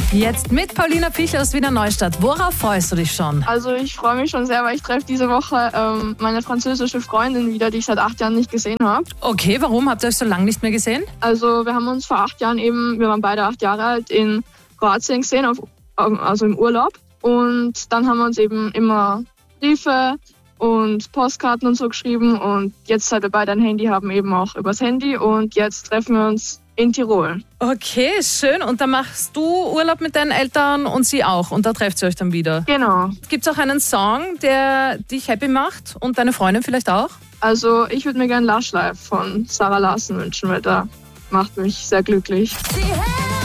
Jetzt mit Paulina Pichler aus Wiener Neustadt. Worauf freust du dich schon? Also ich freue mich schon sehr, weil ich treffe diese Woche meine französische Freundin wieder, die ich seit 8 Jahren nicht gesehen habe. Okay, warum? Habt ihr euch so lange nicht mehr gesehen? Also wir haben uns vor 8 Jahren wir waren beide 8 Jahre alt, in Kroatien gesehen, also im Urlaub. Und dann haben wir uns eben immer Briefe und Postkarten und so geschrieben. Und jetzt, seit wir beide ein Handy haben, eben auch übers Handy. Und jetzt treffen wir uns in Tirol. Okay, schön. Und da machst du Urlaub mit deinen Eltern und sie auch. Und da trefft ihr euch dann wieder. Genau. Gibt es auch einen Song, der dich happy macht und deine Freundin vielleicht auch? Also ich würde mir gerne Lush Life von Sarah Larsen wünschen, weil der macht mich sehr glücklich. Sie